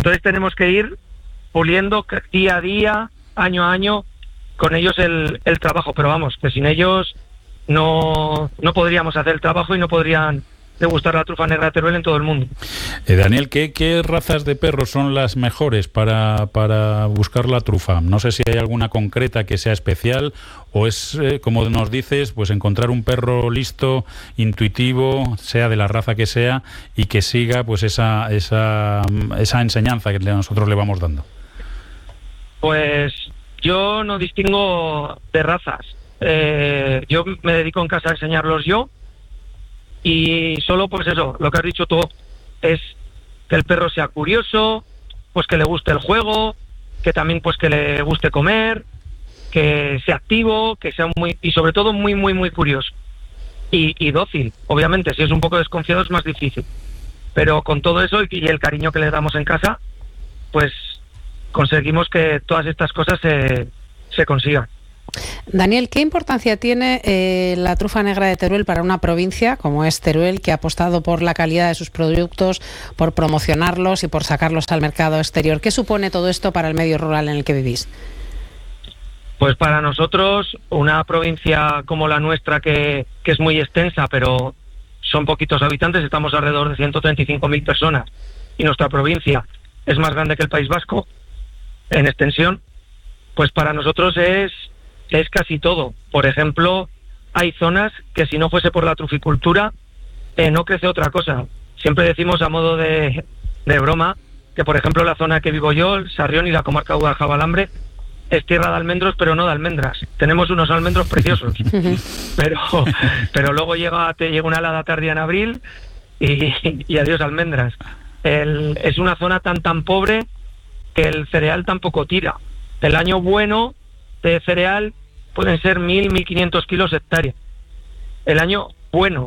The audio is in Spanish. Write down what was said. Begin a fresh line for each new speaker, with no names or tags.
Entonces tenemos que ir puliendo día a día, año a año, con ellos el trabajo. Pero vamos, que sin ellos no podríamos hacer el trabajo y no podrían degustar la trufa negra de Teruel en todo el mundo.
Daniel, ¿qué razas de perros son las mejores para buscar la trufa? No sé si hay alguna concreta que sea especial o es, como nos dices, pues encontrar un perro listo, intuitivo, sea de la raza que sea, y que siga pues esa enseñanza que nosotros le vamos dando.
Pues yo no distingo de razas. Yo me dedico en casa a enseñarlos yo. Y solo, pues eso, lo que has dicho tú, es que el perro sea curioso, pues que le guste el juego, que también pues que le guste comer, que sea activo, que sea y sobre todo muy, muy, muy curioso. Y dócil, obviamente, si es un poco desconfiado es más difícil. Pero con todo eso y el cariño que le damos en casa, pues conseguimos que todas estas cosas se consigan.
Daniel, ¿qué importancia tiene la trufa negra de Teruel para una provincia como es Teruel, que ha apostado por la calidad de sus productos, por promocionarlos y por sacarlos al mercado exterior? ¿Qué supone todo esto para el medio rural en el que vivís?
Pues para nosotros, una provincia como la nuestra, que es muy extensa, pero son poquitos habitantes, estamos alrededor de 135.000 personas, y nuestra provincia es más grande que el País Vasco en extensión, pues para nosotros es casi todo. Por ejemplo, hay zonas que si no fuese por la truficultura no crece otra cosa. Siempre decimos a modo de broma que, por ejemplo, la zona que vivo yo, el Sarrión y la comarca de Guadalajara-Balambre, es tierra de almendros, pero no de almendras. Tenemos unos almendros preciosos, pero luego llega una helada tardía en abril y adiós almendras. Es una zona tan pobre que el cereal tampoco tira. El año bueno de cereal pueden ser 1.000, 1.500 kilos hectárea. El año bueno,